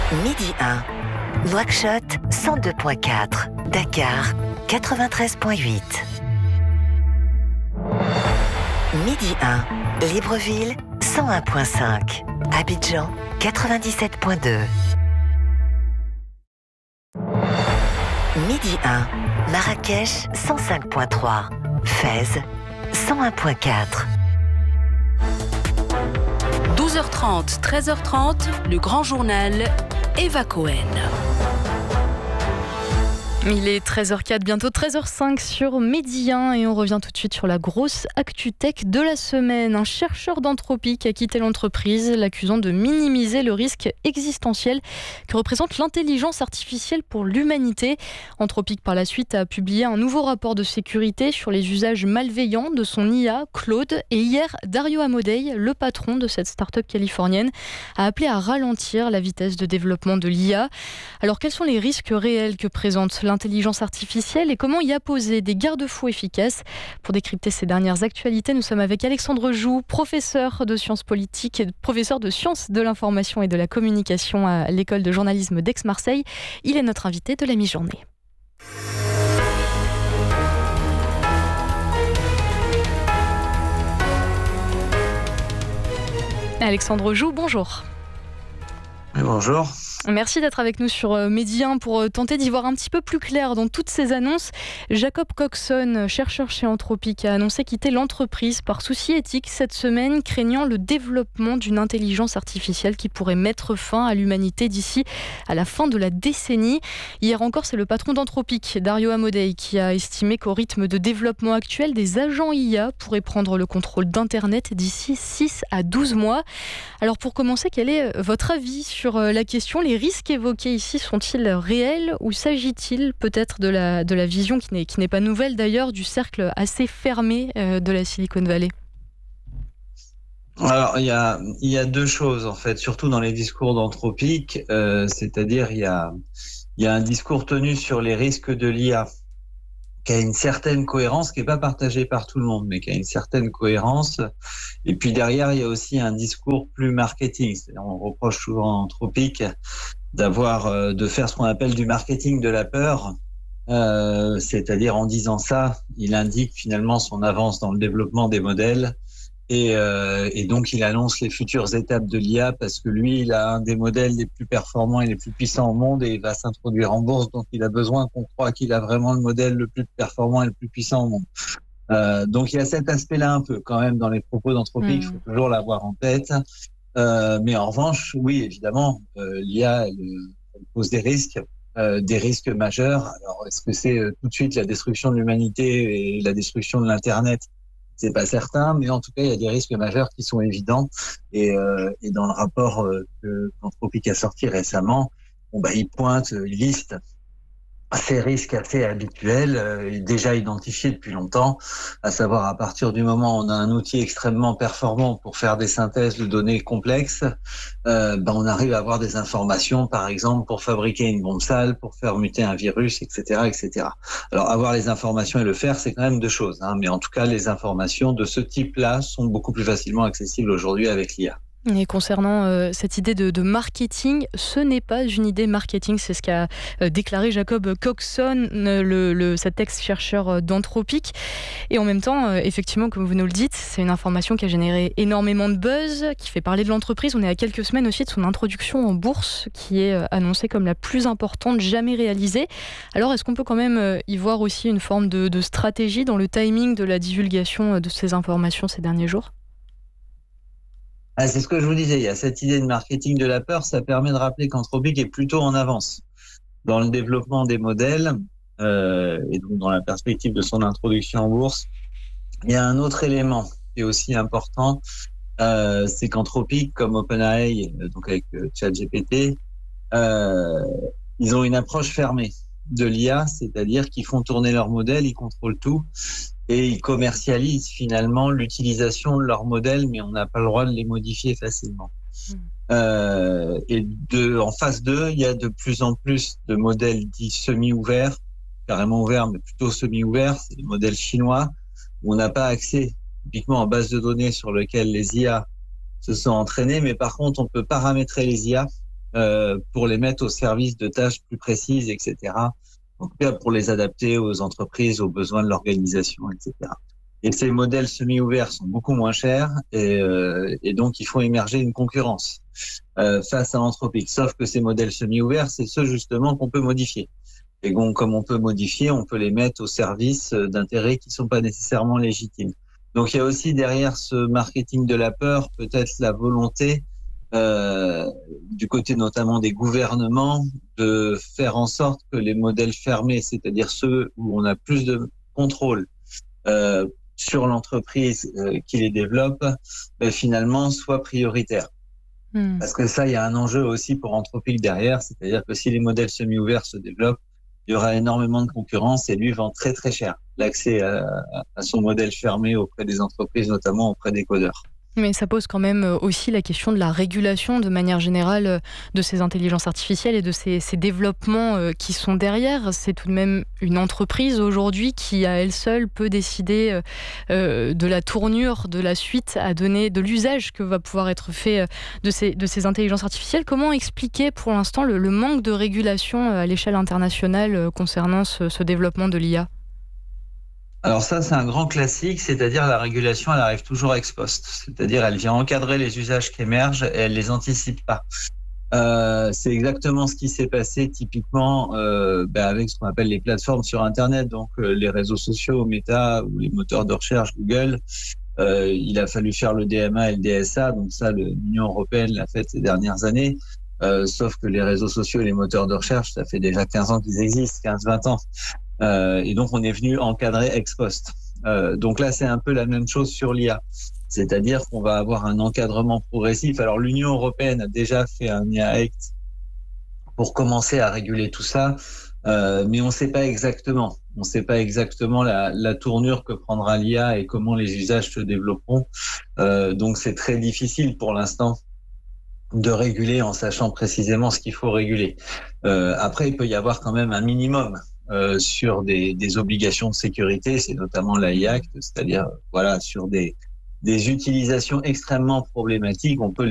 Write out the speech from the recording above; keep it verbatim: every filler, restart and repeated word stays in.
Midi un, Nouakchott cent deux virgule quatre, Dakar quatre-vingt-treize virgule huit. Midi un, Libreville cent un virgule cinq, Abidjan quatre-vingt-dix-sept virgule deux. Midi un, Marrakech cent cinq virgule trois, Fès cent un virgule quatre. douze heures trente, treize heures trente, le grand journal, Eva Cohen. Il est treize heures quatre, bientôt treize heures cinq sur Midi un et on revient tout de suite sur la grosse actu tech de la semaine. Un chercheur d'Anthropic a quitté l'entreprise, l'accusant de minimiser le risque existentiel que représente l'intelligence artificielle pour l'humanité. Anthropic par la suite a publié un nouveau rapport de sécurité sur les usages malveillants de son I A, Claude. Et hier, Dario Amodei, le patron de cette start-up californienne, a appelé à ralentir la vitesse de développement de l'I A. Alors quels sont les risques réels que présente l'intelligence artificielle et comment y apposer des garde-fous efficaces? Pour décrypter ces dernières actualités, nous sommes avec Alexandre Joux, professeur de sciences politiques et professeur de sciences de l'information et de la communication à l'école de journalisme d'Aix-Marseille. Il est notre invité de la mi-journée. Alexandre Joux, bonjour. Oui, bonjour. Merci d'être avec nous sur Midi un pour tenter d'y voir un petit peu plus clair dans toutes ces annonces. Jacob Coxon, chercheur chez Anthropic, a annoncé quitter l'entreprise par souci éthique cette semaine, craignant le développement d'une intelligence artificielle qui pourrait mettre fin à l'humanité d'ici à la fin de la décennie. Hier encore, c'est le patron d'Anthropic, Dario Amodei, qui a estimé qu'au rythme de développement actuel, des agents I A pourraient prendre le contrôle d'Internet d'ici six à douze mois. Alors pour commencer, quel est votre avis sur la question ? Les risques évoqués ici sont-ils réels ou s'agit-il peut-être de la, de la vision qui n'est, qui n'est pas nouvelle d'ailleurs du cercle assez fermé euh, de la Silicon Valley? Alors il y a, il y a deux choses en fait, surtout dans les discours d'Anthropic, euh, c'est-à-dire il y a, il y a un discours tenu sur les risques de l'I A qui a une certaine cohérence, qui n'est pas partagée par tout le monde, mais qui a une certaine cohérence. Et puis derrière, il y a aussi un discours plus marketing. C'est-à-dire, on reproche souvent à Anthropic d'avoir, euh, de faire ce qu'on appelle du marketing de la peur. Euh, c'est-à-dire, en disant ça, il indique finalement son avance dans le développement des modèles. Et, euh, et donc, il annonce les futures étapes de l'I A parce que lui, il a un des modèles les plus performants et les plus puissants au monde et il va s'introduire en bourse. Donc, il a besoin qu'on croie qu'il a vraiment le modèle le plus performant et le plus puissant au monde. Euh, donc, il y a cet aspect-là un peu quand même dans les propos d'Anthropic. Il mmh. faut toujours l'avoir en tête. Euh, mais en revanche, oui, évidemment, euh, l'I A, elle, elle pose des risques, euh, des risques majeurs. Alors, est-ce que c'est euh, tout de suite la destruction de l'humanité et la destruction de l'Internet ? C'est pas certain, mais en tout cas, il y a des risques majeurs qui sont évidents. Et, euh, et dans le rapport euh, que Anthropic a sorti récemment, bon, bah, il pointe, il liste ces risques assez habituels, euh, déjà identifiés depuis longtemps, à savoir à partir du moment où on a un outil extrêmement performant pour faire des synthèses de données complexes, euh, ben on arrive à avoir des informations, par exemple, pour fabriquer une bombe sale, pour faire muter un virus, et cetera, et cetera. Alors, avoir les informations et le faire, c'est quand même deux choses, hein, mais en tout cas, les informations de ce type-là sont beaucoup plus facilement accessibles aujourd'hui avec l'I A. Et concernant euh, cette idée de, de marketing, ce n'est pas une idée marketing, c'est ce qu'a euh, déclaré Jacob Coxon, euh, le, le, cet ex-chercheur d'Anthropic. Et en même temps, euh, effectivement, comme vous nous le dites, c'est une information qui a généré énormément de buzz, qui fait parler de l'entreprise. On est à quelques semaines aussi de son introduction en bourse, qui est euh, annoncée comme la plus importante jamais réalisée. Alors, est-ce qu'on peut quand même euh, y voir aussi une forme de, de stratégie dans le timing de la divulgation de ces informations ces derniers jours ? Ah, c'est ce que je vous disais, il y a cette idée de marketing de la peur, ça permet de rappeler qu'Anthropic est plutôt en avance dans le développement des modèles euh, et donc dans la perspective de son introduction en bourse. Il y a un autre élément qui est aussi important, euh, c'est qu'Anthropic, comme OpenAI, donc avec euh, ChatGPT, euh, ils ont une approche fermée de l'I A, c'est-à-dire qu'ils font tourner leurs modèles, ils contrôlent tout. Et ils commercialisent finalement l'utilisation de leurs modèles, mais on n'a pas le droit de les modifier facilement. Mmh. Euh, et de, en phase deux, il y a de plus en plus de modèles dits semi-ouverts, carrément ouverts, mais plutôt semi-ouverts. C'est des modèles chinois où on n'a pas accès typiquement en base de données sur lesquelles les I A se sont entraînés, mais par contre, on peut paramétrer les I A euh, pour les mettre au service de tâches plus précises, et cetera. En tout cas, pour les adapter aux entreprises, aux besoins de l'organisation, et cetera. Et ces modèles semi-ouverts sont beaucoup moins chers et, euh, et donc ils font émerger une concurrence euh, face à Anthropic. Sauf que ces modèles semi-ouverts, c'est ceux justement qu'on peut modifier. Et donc, comme on peut modifier, on peut les mettre au service d'intérêts qui sont pas nécessairement légitimes. Donc, il y a aussi derrière ce marketing de la peur, peut-être la volonté euh, du côté notamment des gouvernements de faire en sorte que les modèles fermés, c'est-à-dire ceux où on a plus de contrôle euh, sur l'entreprise euh, qui les développe, ben, finalement, soient prioritaires. Mmh. Parce que ça, il y a un enjeu aussi pour Anthropic derrière, c'est-à-dire que si les modèles semi-ouverts se développent, il y aura énormément de concurrence et lui vend très très cher l'accès à, à son modèle fermé auprès des entreprises, notamment auprès des codeurs. Mais ça pose quand même aussi la question de la régulation de manière générale de ces intelligences artificielles et de ces, ces développements qui sont derrière. C'est tout de même une entreprise aujourd'hui qui, à elle seule, peut décider euh, de la tournure, de la suite à donner, de l'usage que va pouvoir être fait de ces, de ces intelligences artificielles. Comment expliquer pour l'instant le, le manque de régulation à l'échelle internationale concernant ce, ce développement de l'I A ? Alors ça, c'est un grand classique, c'est-à-dire la régulation, elle arrive toujours ex post. C'est-à-dire, elle vient encadrer les usages qui émergent et elle les anticipe pas. Euh, c'est exactement ce qui s'est passé typiquement euh, ben avec ce qu'on appelle les plateformes sur Internet, donc euh, les réseaux sociaux, Meta ou les moteurs de recherche, Google. Euh, il a fallu faire le D M A et le D S A, donc ça, l'Union européenne l'a fait ces dernières années. Euh, sauf que les réseaux sociaux et les moteurs de recherche, ça fait déjà quinze ans qu'ils existent, quinze vingt ans. Euh, et donc, on est venu encadrer ex post. Euh, donc là, c'est un peu la même chose sur l'I A. C'est-à-dire qu'on va avoir un encadrement progressif. Alors, l'Union européenne a déjà fait un I A Act pour commencer à réguler tout ça, euh, mais on ne sait pas exactement. On ne sait pas exactement la, la tournure que prendra l'I A et comment les usages se développeront. Euh, donc, c'est très difficile pour l'instant de réguler en sachant précisément ce qu'il faut réguler. Euh, après, il peut y avoir quand même un minimum euh, sur des, des obligations de sécurité, c'est notamment l'A I Act, c'est-à-dire voilà sur des, des utilisations extrêmement problématiques, on peut